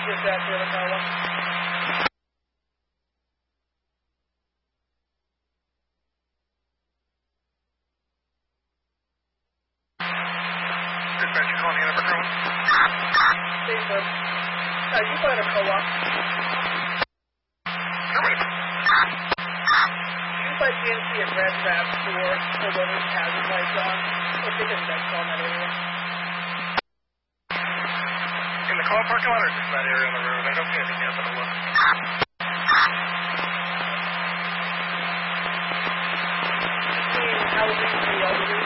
Just after the car one. Dispatch, you calling Hannah Patrol? Hey, sir. You find a co-op. You by chance see a red RAV4 pulled over with hazard lights on? I think it's that call in that area. In the car parking lot or just that area on the road? I don't see anything yet, but I'll look. How would you see elderly?